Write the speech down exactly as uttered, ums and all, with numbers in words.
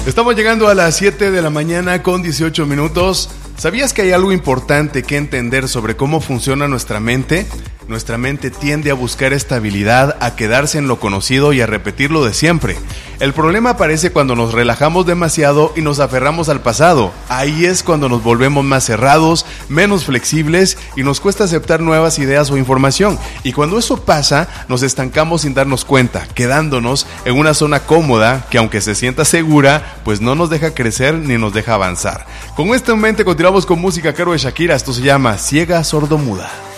Estamos llegando a las siete de la mañana con dieciocho minutos. ¿Sabías que hay algo importante que entender sobre cómo funciona nuestra mente? Nuestra mente tiende a buscar estabilidad, a quedarse en lo conocido y a repetirlo de siempre. El problema aparece cuando nos relajamos demasiado y nos aferramos al pasado. Ahí es cuando nos volvemos más cerrados, menos flexibles y nos cuesta aceptar nuevas ideas o información. Y cuando eso pasa, nos estancamos sin darnos cuenta, quedándonos en una zona cómoda que, aunque se sienta segura, pues no nos deja crecer ni nos deja avanzar. Con esto en mente continuamos con música a cargo de Shakira. Esto se llama Ciega Sordomuda.